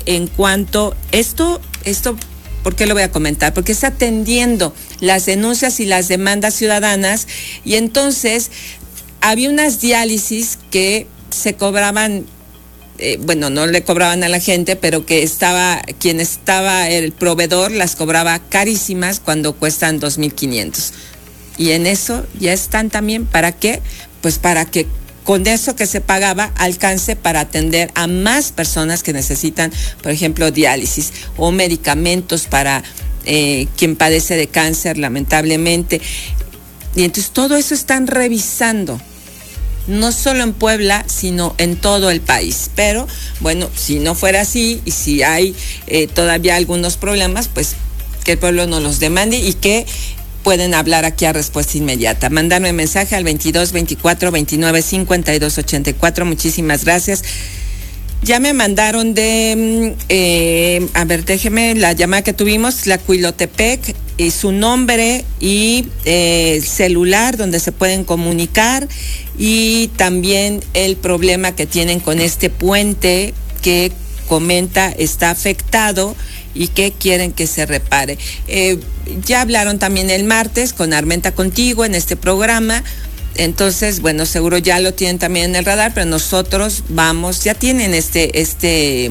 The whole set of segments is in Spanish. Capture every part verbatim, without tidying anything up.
en cuanto esto, esto, ¿por qué lo voy a comentar? Porque está atendiendo las denuncias y las demandas ciudadanas, y entonces había unas diálisis que se cobraban, eh, bueno, no le cobraban a la gente, pero que estaba, quien estaba, el proveedor las cobraba carísimas cuando cuestan dos mil quinientos. Y en eso ya están también, ¿para qué? Pues para que con eso que se pagaba alcance para atender a más personas que necesitan, por ejemplo, diálisis o medicamentos para eh, quien padece de cáncer, lamentablemente. Y entonces todo eso están revisando, no solo en Puebla, sino en todo el país. Pero bueno, si no fuera así y si hay eh, todavía algunos problemas, pues que el pueblo no los demande y que pueden hablar aquí a Respuesta Inmediata. Mandarme mensaje al veintidós veinticuatro veintinueve cincuenta y dos ochenta y cuatro. Muchísimas gracias. Ya me mandaron de, eh, a ver, déjeme, la llamada que tuvimos, la Cuilotepec, y su nombre y eh, celular donde se pueden comunicar, y también el problema que tienen con este puente que comenta está afectado y que quieren que se repare. Eh, ya hablaron también el martes con Armenta Contigo en este programa. Entonces, bueno, seguro ya lo tienen también en el radar, pero nosotros vamos, ya tienen este, este,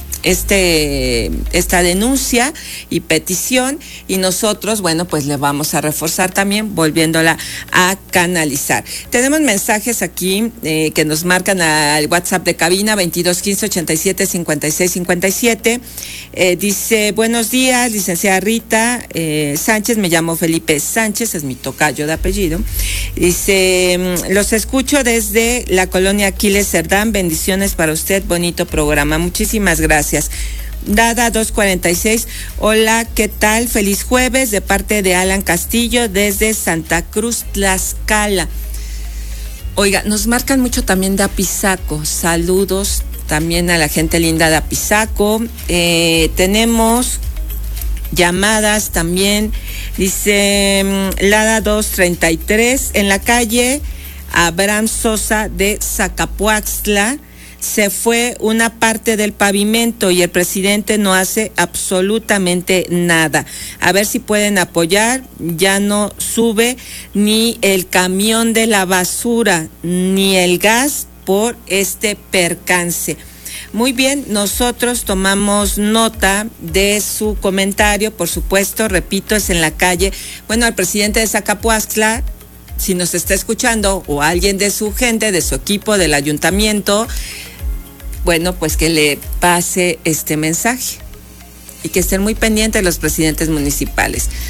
este, esta denuncia y petición, y nosotros, bueno, pues le vamos a reforzar también, volviéndola a canalizar. Tenemos mensajes aquí eh, que nos marcan al WhatsApp de cabina, veintidós quince ochenta y siete cincuenta y seis cincuenta y siete. Eh, dice, buenos días, licenciada Rita eh, Sánchez, me llamo Felipe Sánchez, es mi tocayo de apellido. Dice, los escucho desde la colonia Aquiles Cerdán. Bendiciones para usted, bonito programa. Muchísimas gracias. Dada dos cuarenta y seis, hola, ¿qué tal? Feliz jueves de parte de Alan Castillo desde Santa Cruz, Tlaxcala. Oiga, nos marcan mucho también de Apizaco. Saludos también a la gente linda de Apizaco. Eh, tenemos llamadas también. Dice Lada dos treinta y tres, en la calle Abraham Sosa de Zacapuaxtla se fue una parte del pavimento y el presidente no hace absolutamente nada. A ver si pueden apoyar. Ya no sube ni el camión de la basura ni el gas por este percance. Muy bien, nosotros tomamos nota de su comentario, por supuesto, repito, es en la calle, bueno, al presidente de Zacapuaxtla, si nos está escuchando, o alguien de su gente, de su equipo, del ayuntamiento, bueno, pues que le pase este mensaje y que estén muy pendientes los presidentes municipales.